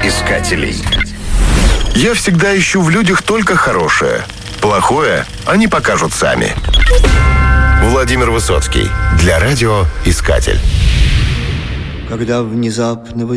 искателей. Я всегда ищу в людях только хорошее. Плохое они покажут сами. Владимир Высоцкий. Для радио «Искатель». Когда внезапно